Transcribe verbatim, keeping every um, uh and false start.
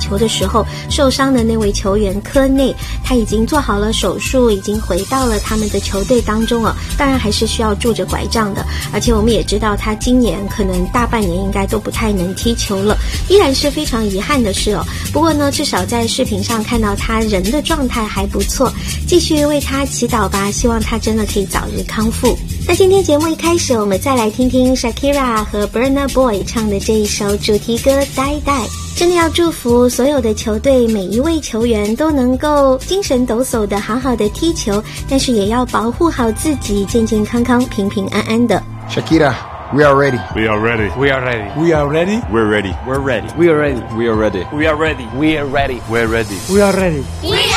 球的时候受伤的那位球员科内，他已经做好了手术，已经回到了他们的球队当中了，当然还是需要拄着拐杖的，而且我们也知道他今年可能大半年应该都不太能踢球了，依然是非常遗憾的事哦。不过呢，至少在视频上看到他人的状态还不错，继续为他祈祷吧，希望他真的可以早日康复。那今天节目一开始，我们再来听听 Shakira 和 Burna Boy 唱的这一首主题歌《Die Die》。真的要祝福所有的球队每一位球员都能够精神抖擞的好好的踢球，但是也要保护好自己，健健康康平平安安的。 Shakira, we are ready. We are ready. We are ready. We are ready. We're ready. We're ready. We are ready. We are ready. We are ready. We are ready. We're ready. We're ready. We are ready. We